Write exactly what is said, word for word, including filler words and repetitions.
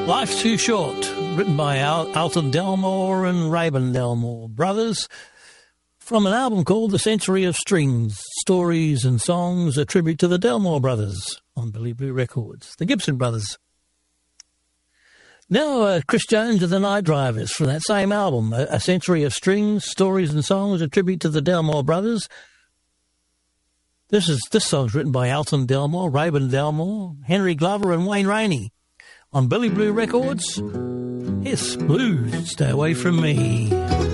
Life's Too Short, written by Al- Alton Delmore and Rabin Delmore brothers, from an album called The Century of Strings, Stories and Songs, a tribute to the Delmore brothers on Billy Blue Records, the Gibson brothers. Now, uh, Chris Jones and the Night Drivers from that same album, a, a Century of Strings, Stories and Songs, a tribute to the Delmore brothers. This is this song's written by Alton Delmore, Rabin Delmore, Henry Glover and Wayne Rainey. On Billy Blue Records, it's Blues, Stay Away From Me.